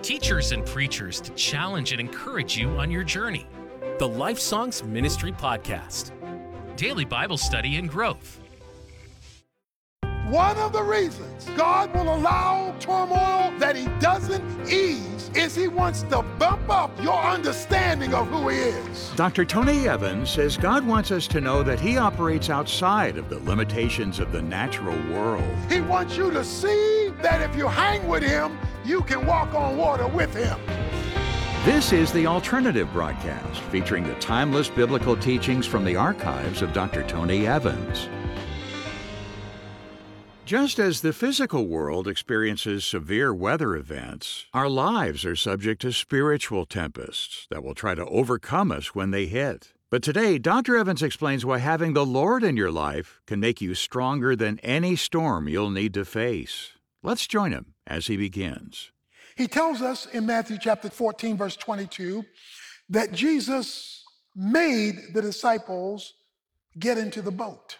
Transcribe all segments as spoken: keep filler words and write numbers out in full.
teachers and preachers to challenge and encourage you on your journey. The Life Songs Ministry Podcast. Daily Bible study and growth. One of the reasons God will allow turmoil that he doesn't ease is he wants to bump up your understanding of who he is. Doctor Tony Evans says God wants us to know that he operates outside of the limitations of the natural world. He wants you to see that if you hang with him, you can walk on water with him. This is the Alternative Broadcast, featuring the timeless biblical teachings from the archives of Doctor Tony Evans. Just as the physical world experiences severe weather events, our lives are subject to spiritual tempests that will try to overcome us when they hit. But today, Doctor Evans explains why having the Lord in your life can make you stronger than any storm you'll need to face. Let's join him as he begins. He tells us in Matthew chapter fourteen, verse twenty-two, that Jesus made the disciples get into the boat.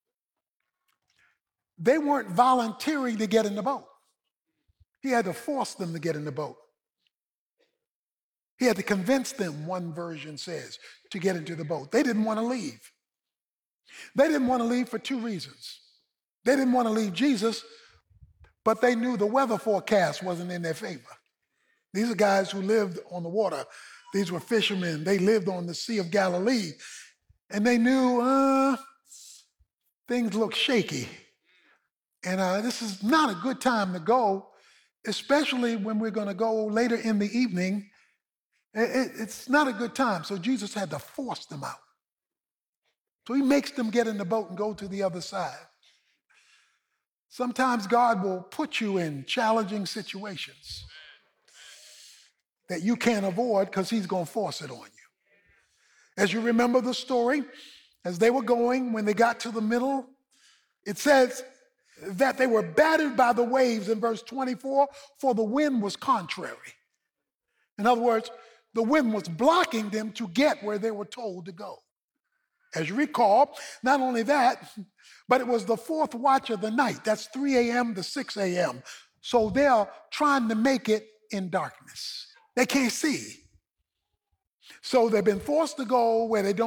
They weren't volunteering to get in the boat. He had to force them to get in the boat. He had to convince them, one version says, to get into the boat. They didn't want to leave. They didn't want to leave for two reasons. They didn't want to leave Jesus, but they knew the weather forecast wasn't in their favor. These are guys who lived on the water. These were fishermen. They lived on the Sea of Galilee. And they knew uh, things look shaky. And uh, this is not a good time to go, especially when we're going to go later in the evening. It, it, it's not a good time. So Jesus had to force them out. So he makes them get in the boat and go to the other side. Sometimes God will put you in challenging situations that you can't avoid because he's going to force it on you. As you remember the story, as they were going, when they got to the middle, it says that they were battered by the waves in verse twenty-four, for the wind was contrary. In other words, the wind was blocking them to get where they were told to go. As you recall, not only that, but it was the fourth watch of the night. That's three a.m. to six a.m. So they're trying to make it in darkness. They can't see. So they've been forced to go where they don't